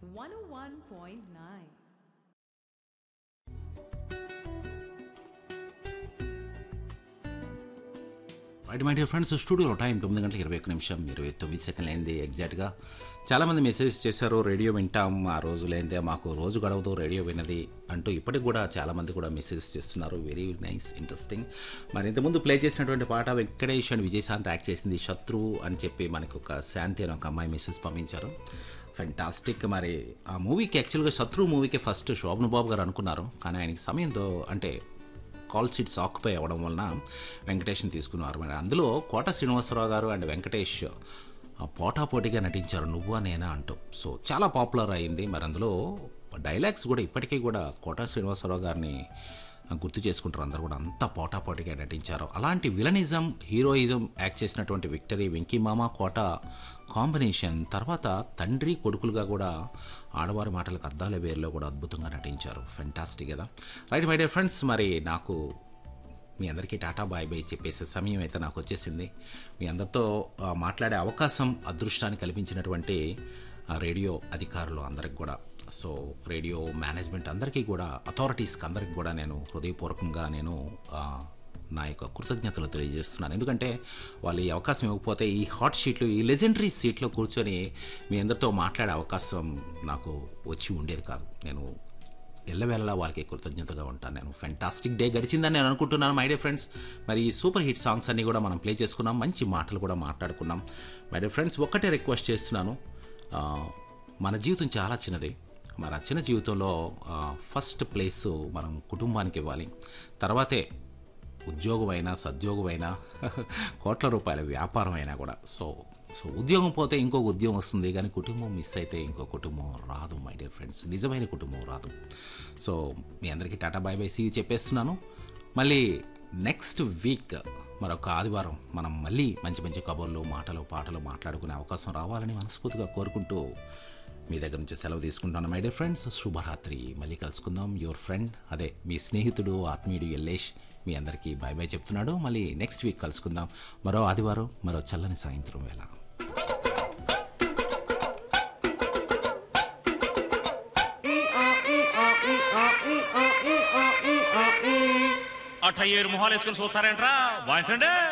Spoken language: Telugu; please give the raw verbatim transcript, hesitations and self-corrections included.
one oh one point nine. Right my dear friends, స్టూడియోలో టైం తొమ్మిది గంటల ఇరవై ఒక్క నిమిషం ఇరవై తొమ్మిది సెకండ్లు అయింది ఎగ్జాక్ట్గా. చాలామంది మెసేజ్ చేశారు, రేడియో వింటాం ఆ రోజులైందే, మాకు రోజు గడవదు రేడియో విన్నది అంటూ ఇప్పటికి కూడా చాలామంది కూడా మెసేజ్ చేస్తున్నారు. Very nice, interesting. మరి ఇంతకుముందు ప్లే చేసినటువంటి పాట వెంకటేష్ అండ్ విజయశాంతి యాక్ట్ చేసింది శత్రువు అని చెప్పి మనకు ఒక శాంతి అని ఒక అమ్మాయి మెసేజ్ పంపించారు. ఫెంటాస్టిక్. మరి ఆ మూవీకి యాక్చువల్గా శత్రువు మూవీకి ఫస్ట్ శోభన్ బాబు గారు అనుకున్నారు, కానీ ఆయనకి సమయంతో అంటే కాల్ సీట్స్ ఆక్యుపై అవ్వడం వలన వెంకటేష్ని తీసుకున్నారు. మరి అందులో కోట శ్రీనివాసరావు గారు అండ్ వెంకటేష్ పోటాపోటీగా నటించారు, నువ్వా నేనా అంటూ. సో చాలా పాపులర్ అయింది. మరి అందులో డైలాగ్స్ కూడా ఇప్పటికీ కూడా కోట శ్రీనివాసరావు గారిని గుర్తు చేసుకుంటారు అందరూ కూడా, అంత పోటాపోటీగా నటించారు. అలాంటి విలనిజం హీరోయిజం యాక్ట్ చేసినటువంటి విక్టరీ వెంకీమామ కోట కాంబినేషన్ తర్వాత తండ్రి కొడుకులుగా కూడా ఆడవారి మాటలకు అర్థాల వేరులో కూడా అద్భుతంగా నటించారు. ఫెంటాస్టిక్ కదా. రైట్ మై డియర్ ఫ్రెండ్స్, మరి నాకు మీ అందరికీ టాటా బాయ్ బాయ్ చెప్పేసే సమయం అయితే నాకు వచ్చేసింది. మీ అందరితో మాట్లాడే అవకాశం అదృష్టాన్ని కల్పించినటువంటి రేడియో అధికారులు అందరికి కూడా, సో రేడియో మేనేజ్మెంట్ అందరికీ కూడా, అథారిటీస్కి అందరికి కూడా నేను హృదయపూర్వకంగా నేను నా యొక్క కృతజ్ఞతలు తెలియజేస్తున్నాను. ఎందుకంటే వాళ్ళు ఈ అవకాశం ఇవ్వకపోతే ఈ హాట్ షీట్లు ఈ లెజెండరీ సీట్లో కూర్చొని మీ అందరితో మాట్లాడే అవకాశం నాకు వచ్చి ఉండేది కాదు. నేను ఎల్లవేళలా వాళ్ళకి కృతజ్ఞతగా ఉంటాను. నేను ఫెంటాస్టిక్ డే గడిచిందని నేను అనుకుంటున్నాను మై డియర్ ఫ్రెండ్స్. మరి ఈ సూపర్ హిట్ సాంగ్స్ అన్నీ కూడా మనం ప్లే చేసుకున్నాం, మంచి మాటలు కూడా మాట్లాడుకున్నాం. మై డియర్ ఫ్రెండ్స్, ఒక్కటే రిక్వెస్ట్ చేస్తున్నాను, మన జీవితం చాలా చిన్నది. మన చిన్న జీవితంలో ఫస్ట్ ప్లేస్ మనం కుటుంబానికి ఇవ్వాలి, తర్వాతే ఉద్యోగమైనా సద్యోగమైనా కోట్ల రూపాయల వ్యాపారం అయినా కూడా. సో సో ఉద్యోగం పోతే ఇంకొక ఉద్యోగం వస్తుంది, కానీ కుటుంబం మిస్ అయితే ఇంకో కుటుంబం రాదు మై డియర్ ఫ్రెండ్స్, నిజమైన కుటుంబం రాదు. సో మీ అందరికీ టాటా బాయ్ బాయ్ సీ చెప్పేస్తున్నాను. మళ్ళీ నెక్స్ట్ వీక్ మరొక ఆదివారం మనం మళ్ళీ మంచి మంచి కబుర్లు మాటలు పాటలు మాట్లాడుకునే అవకాశం రావాలని మనస్ఫూర్తిగా కోరుకుంటూ మీ దగ్గర నుంచి సెలవు తీసుకుంటాను మై డియర్ ఫ్రెండ్స్. శుభరాత్రి. మళ్ళీ కలుసుకుందాం. యువర్ ఫ్రెండ్, అదే మీ స్నేహితుడు ఆత్మీయుడు ఎల్లేష్ మీ అందరికీ బాయ్ బాయ్ చెప్తున్నాడు. మళ్ళీ నెక్స్ట్ వీక్ కలుసుకుందాం, మరో ఆదివారం మరో చల్లని సాయంత్రం వేళ. అట్ట ఏరు మొహాలు వేసుకొని చూస్తారేంట్రా, వాయించండి.